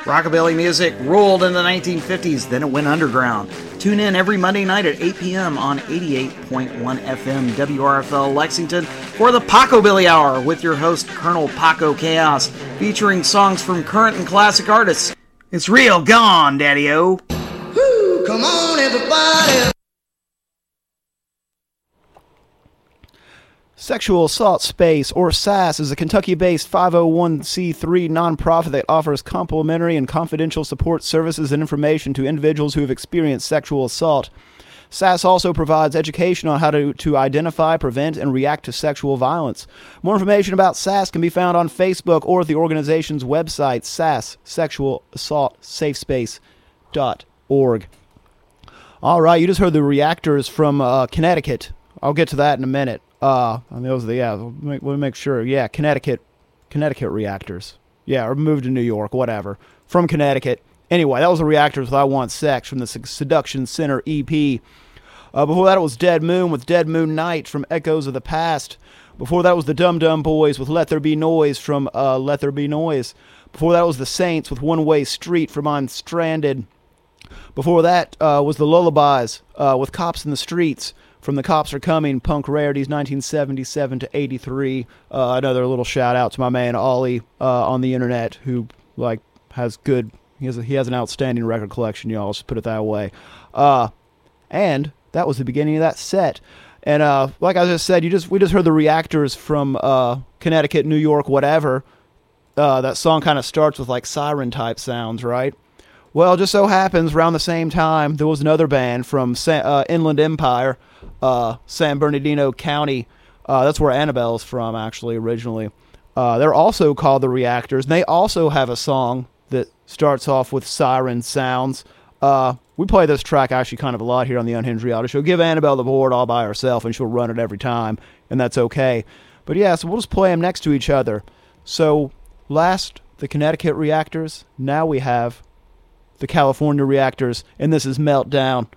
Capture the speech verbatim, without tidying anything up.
Rockabilly music ruled in the nineteen fifties, then it went underground. Tune in every Monday night at eight p.m. on eighty-eight point one F M W R F L Lexington for the Paco-Billy Hour with your host, Colonel Paco Chaos, featuring songs from current and classic artists. It's real gone, Daddy-O. Woo, come on, everybody. Sexual Assault Space, or S A S, is a Kentucky-based five oh one c three nonprofit that offers complimentary and confidential support services and information to individuals who have experienced sexual assault. S A S also provides education on how to, to identify, prevent, and react to sexual violence. More information about S A S can be found on Facebook or at the organization's website, S A S, Sexual Assault Safe Space dot org. All right, you just heard the Reactors from uh, Connecticut. I'll get to that in a minute. Uh, I mean, those are the, yeah, we'll make, we'll make sure. Yeah, Connecticut, Connecticut Reactors. Yeah, or moved to New York, whatever. From Connecticut. Anyway, that was the Reactors with I Want Sex from the Seduction Center E P. Uh, before that, it was Dead Moon with Dead Moon Night from Echoes of the Past. Before that was the Dum Dum Boys with Let There Be Noise from uh, Let There Be Noise. Before that was the Saints with One Way Street from I'm Stranded. Before that uh, was the Lullabies uh, with Cops in the Streets from The Cops Are Coming, Punk Rarities, nineteen seventy-seven to eighty-three. Uh, another little shout out to my man Ollie uh, on the internet, who like has good. He has a, he has an outstanding record collection, y'all. Let's put it that way. Uh, and that was the beginning of that set. And uh, like I just said, you just we just heard the Reactors from uh, Connecticut, New York, whatever. Uh, that song kind of starts with like siren type sounds, right? Well, it just so happens around the same time there was another band from Sa- uh, Inland Empire, uh, San Bernardino County. Uh, that's where Annabelle's from, actually, originally. Uh, they're also called the Reactors, and they also have a song that starts off with siren sounds. Uh, we play this track actually kind of a lot here on the Unhinged Reality Show. Give Annabelle the board all by herself, and she'll run it every time, and that's okay. But yeah, so we'll just play them next to each other. So last, the Connecticut Reactors. Now we have the California Reactors, and this is Meltdown.